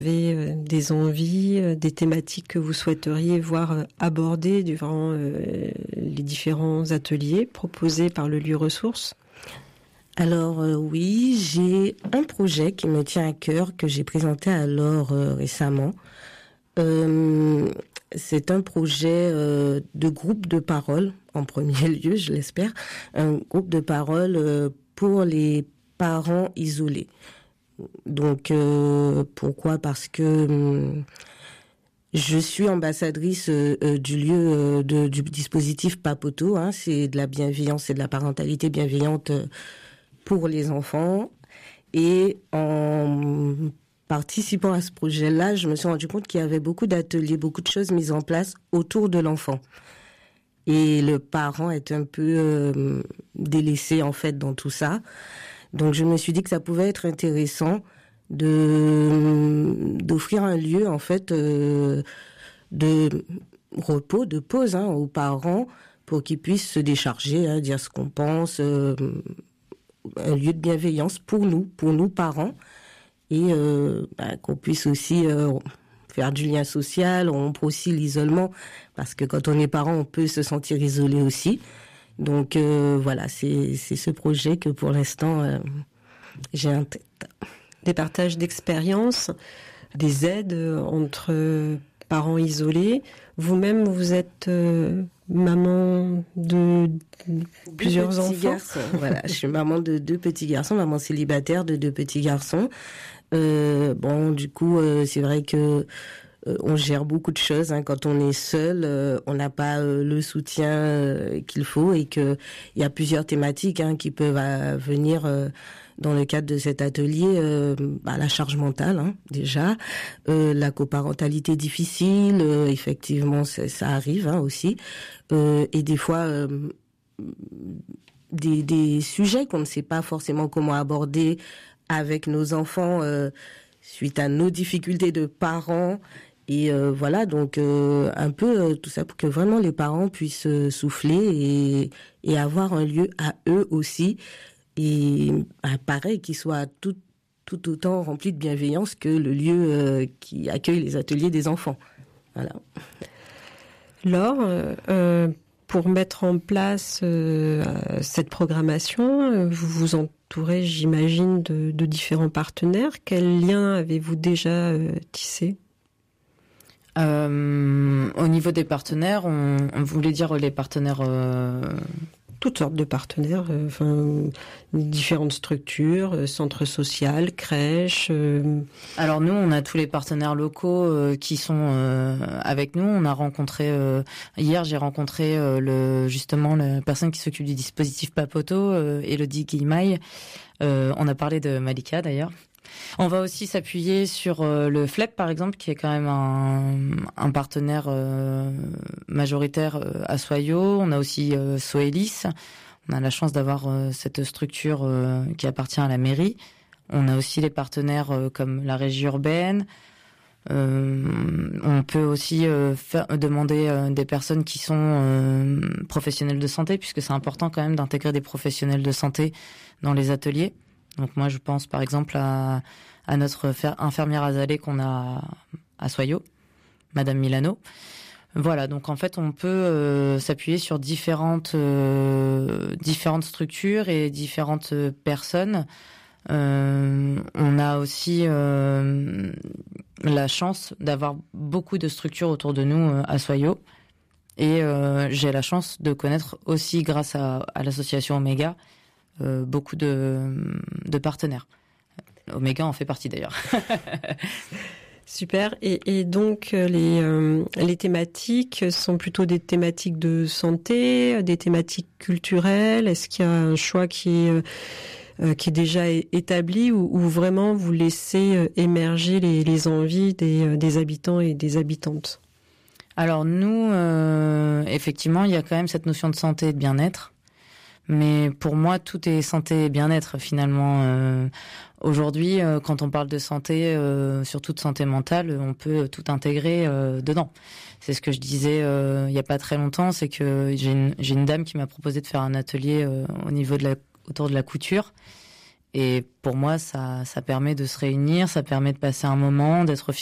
Vous avez des envies, des thématiques que vous souhaiteriez voir abordées durant les différents ateliers proposés par le lieu ressources? Alors oui, j'ai un projet qui me tient à cœur, que j'ai présenté alors récemment. C'est un projet de groupe de parole, en premier lieu, je l'espère, un groupe de parole pour les parents isolés. Donc pourquoi? Parce que je suis ambassadrice du lieu du dispositif Papoto, hein, c'est de la bienveillance, c'est de la parentalité bienveillante pour les enfants. Et en participant à ce projet-là, je me suis rendu compte qu'il y avait beaucoup d'ateliers, beaucoup de choses mises en place autour de l'enfant. Et le parent est un peu délaissé en fait dans tout ça. Donc je me suis dit que ça pouvait être intéressant d'offrir un lieu en fait de repos, de pause aux parents pour qu'ils puissent se décharger, dire ce qu'on pense, un lieu de bienveillance pour nous parents, et qu'on puisse aussi faire du lien social, rompre aussi l'isolement, parce que quand on est parent, on peut se sentir isolé aussi. Donc voilà, c'est ce projet que pour l'instant j'ai en tête. Des partages d'expériences, des aides entre parents isolés. Vous-même, vous êtes maman de plusieurs enfants. Garçons. Voilà, je suis maman de 2 petits garçons, maman célibataire de 2 petits garçons. Bon, du coup, c'est vrai que on gère beaucoup de choses. Quand on est seul, on n'a pas le soutien qu'il faut, et que il y a plusieurs thématiques qui peuvent venir dans le cadre de cet atelier. La charge mentale, déjà, la coparentalité difficile, effectivement, ça arrive aussi, et des fois des sujets qu'on ne sait pas forcément comment aborder avec nos enfants suite à nos difficultés de parents. Et voilà, donc un peu tout ça pour que vraiment les parents puissent souffler et avoir un lieu à eux aussi, et pareil, qui soit tout autant rempli de bienveillance que le lieu qui accueille les ateliers des enfants. Voilà. Laure, pour mettre en place cette programmation, vous vous entourez, j'imagine, de différents partenaires. Quels liens avez-vous déjà tissés? Au niveau des partenaires, on voulait dire les partenaires... Toutes sortes de partenaires, différentes structures, centres sociaux, crèches. Alors nous, on a tous les partenaires locaux qui sont avec nous. On a rencontré hier, j'ai rencontré justement la personne qui s'occupe du dispositif Papoto, Elodie Guillemay. On a parlé de Malika d'ailleurs. On va aussi s'appuyer sur le FLEP, par exemple, qui est quand même un partenaire majoritaire à Soyaux. On a aussi Soelis. On a la chance d'avoir cette structure qui appartient à la mairie. On a aussi les partenaires comme la régie urbaine. On peut aussi demander des personnes qui sont professionnels de santé, puisque c'est important quand même d'intégrer des professionnels de santé dans les ateliers. Donc moi, je pense par exemple à notre infirmière azalée qu'on a à Soyaux, Madame Milano. Voilà, donc en fait, on peut s'appuyer sur différentes structures et différentes personnes. On a aussi la chance d'avoir beaucoup de structures autour de nous à Soyaux. Et j'ai la chance de connaître aussi, grâce à l'association Omega, beaucoup de partenaires. Omega en fait partie d'ailleurs. Super. Et donc les thématiques sont plutôt des thématiques de santé, des thématiques culturelles. Est-ce qu'il y a un choix qui est déjà établi, ou vraiment vous laissez émerger les envies des habitants et des habitantes? Alors nous, effectivement, il y a quand même cette notion de santé et de bien-être. Mais pour moi, tout est santé et bien-être finalement. Aujourd'hui, quand on parle de santé, surtout de santé mentale, on peut tout intégrer dedans. C'est ce que je disais il y a pas très longtemps, c'est que j'ai une dame qui m'a proposé de faire un atelier autour de la couture. Et pour moi, ça permet de se réunir, ça permet de passer un moment, d'être